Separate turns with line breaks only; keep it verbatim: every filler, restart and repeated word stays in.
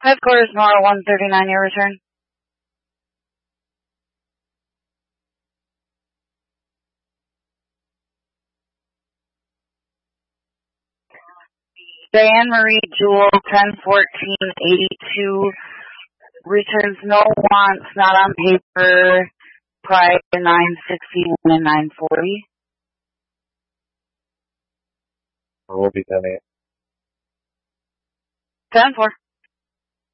Headquarters, Nora one thirty-nine, your return. Diane Marie Jewel, ten fourteen eighty-two, returns no wants, not on paper, prior to nine sixty-one and nine forty.
We'll be ten eight.
ten four.